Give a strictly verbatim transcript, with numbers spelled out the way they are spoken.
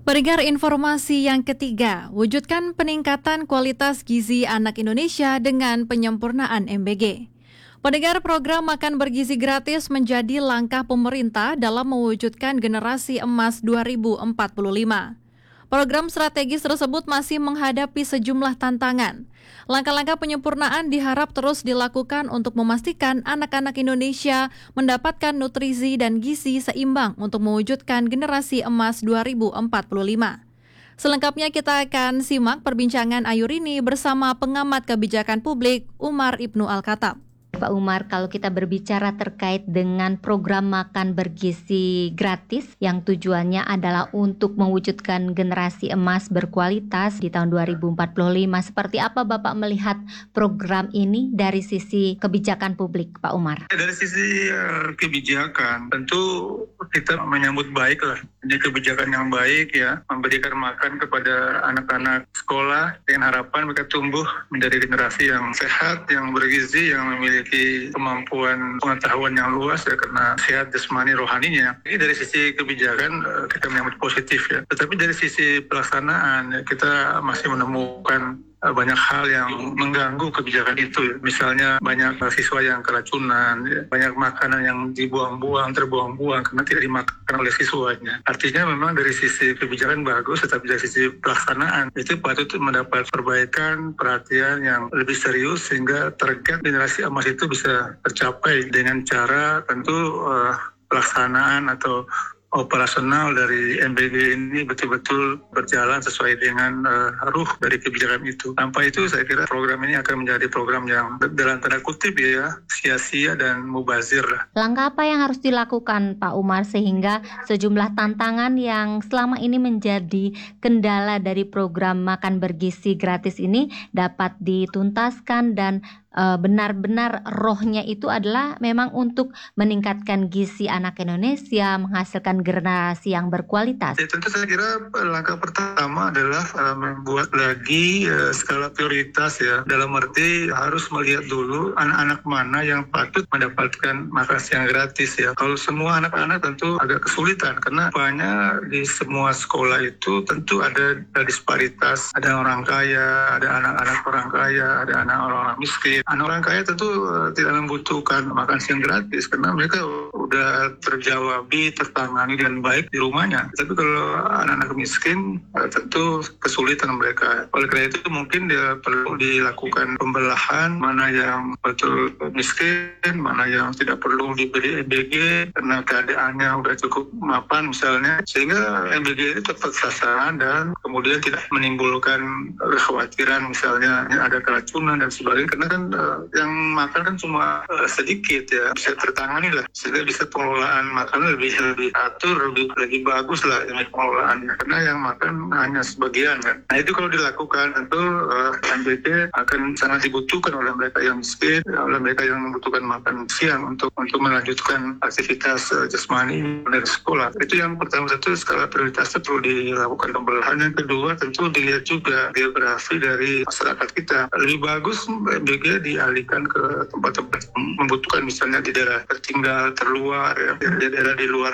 Pendengar informasi yang ketiga, wujudkan peningkatan kualitas gizi anak Indonesia dengan penyempurnaan M B G. Pendengar, program makan bergizi gratis menjadi langkah pemerintah dalam mewujudkan generasi emas dua ribu empat puluh lima. Program strategis tersebut masih menghadapi sejumlah tantangan. Langkah-langkah penyempurnaan diharap terus dilakukan untuk memastikan anak-anak Indonesia mendapatkan nutrisi dan gizi seimbang untuk mewujudkan generasi emas dua ribu empat puluh lima. Selengkapnya kita akan simak perbincangan Ayurini bersama pengamat kebijakan publik Umar Ibnu Al-Khattab. Pak Umar, kalau kita berbicara terkait dengan program makan bergizi gratis yang tujuannya adalah untuk mewujudkan generasi emas berkualitas di tahun dua ribu empat puluh lima, seperti apa Bapak melihat program ini dari sisi kebijakan publik, Pak Umar? Dari sisi uh, kebijakan, tentu kita menyambut baik lah. Ini kebijakan yang baik ya, memberikan makan kepada anak-anak sekolah dengan harapan mereka tumbuh menjadi generasi yang sehat, yang bergizi, yang memiliki kemampuan pengetahuan yang luas ya, karena sehat jasmani rohaninya. Ini dari sisi kebijakan kita menyambut positif ya. Tetapi dari sisi pelaksanaan ya, kita masih menemukan banyak hal yang mengganggu kebijakan itu ya. Misalnya banyak siswa yang keracunan ya. Banyak makanan yang dibuang-buang, terbuang-buang karena tidak dimakan oleh siswanya. Artinya memang dari sisi kebijakan bagus, tetapi dari sisi pelaksanaan itu patut mendapat perbaikan, perhatian yang lebih serius sehingga target generasi emas itu bisa tercapai dengan cara tentu uh, pelaksanaan atau operasional dari M B G ini betul-betul berjalan sesuai dengan uh, ruh dari kebijakan itu. Tanpa itu saya kira program ini akan menjadi program yang dalam tanda kutip ya sia-sia dan mubazir. Langkah apa yang harus dilakukan Pak Umar sehingga sejumlah tantangan yang selama ini menjadi kendala dari program makan bergizi gratis ini dapat dituntaskan dan uh, benar-benar rohnya itu adalah memang untuk meningkatkan gizi anak Indonesia, menghasilkan generasi yang berkualitas? Ya, tentu saya kira langkah pertama adalah uh, membuat lagi uh, skala prioritas ya. Dalam arti harus melihat dulu anak-anak mana yang patut mendapatkan makan siang gratis ya. Kalau semua anak-anak tentu agak kesulitan karena banyak di semua sekolah itu tentu ada, ada disparitas. Ada orang kaya, ada anak-anak orang kaya, ada anak orang miskin. Anak orang kaya tentu uh, tidak membutuhkan makan siang gratis karena mereka udah terjawabi, tertangani dengan baik di rumahnya. Tapi kalau anak-anak miskin tentu kesulitan mereka. Oleh karena itu mungkin dia perlu dilakukan pembelahan mana yang betul miskin, mana yang tidak perlu diberi M B G karena keadaannya udah cukup mapan misalnya, sehingga M B G ini tepat sasaran dan kemudian tidak menimbulkan kekhawatiran misalnya ada keracunan dan sebagainya, karena kan uh, yang makan kan cuma uh, sedikit ya, bisa tertangani lah, sehingga bisa pengelolaan makanan lebih lebih atur, lebih lebih bagus lah ini pengelolaannya, karena yang makan hanya sebagian kan. Nah itu kalau dilakukan tentu uh, M B G akan sangat dibutuhkan oleh mereka yang miskin, oleh mereka yang membutuhkan makan siang untuk untuk melanjutkan aktivitas uh, jasmani dari sekolah. Itu yang pertama, satu skala prioritasnya perlu dilakukan pembelahan. Yang kedua tentu dilihat juga geografi dari masyarakat kita. Lebih bagus M B G dialihkan ke tempat-tempat membutuhkan, misalnya di daerah tertinggal, terluar, ya, di daerah di luar